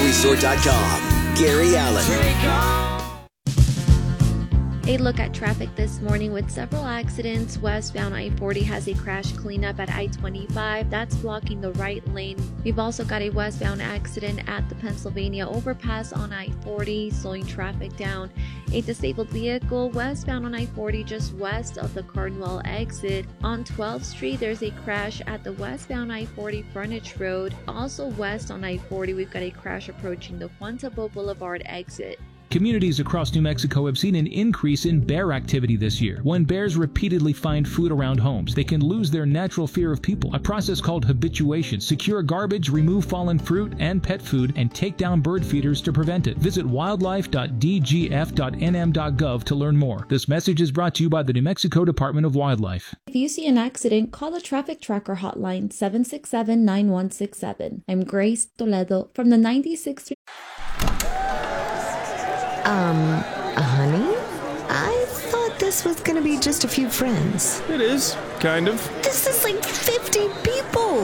Resort.com. Gary Allen. A look at traffic this morning with several accidents. Westbound I-40 has a crash cleanup at I-25. That's blocking the right lane. We've also got a westbound accident at the Pennsylvania overpass on I-40, slowing traffic down. A disabled vehicle westbound on I-40 just west of the Cardinal exit. On 12th Street, there's a crash at the westbound I-40 frontage road. Also west on I-40, we've got a crash approaching the Juan Tabo Boulevard exit. Communities across New Mexico have seen an increase in bear activity this year. When bears repeatedly find food around homes, they can lose their natural fear of people. A process called habituation. Secure garbage, remove fallen fruit and pet food, and take down bird feeders to prevent it. Visit wildlife.dgf.nm.gov to learn more. This message is brought to you by the New Mexico Department of Wildlife. If you see an accident, call the Traffic Tracker hotline 767-9167. I'm Grace Toledo from the 96th. Honey? I thought this was gonna be just a few friends. It is, kind of. This is like 50 people!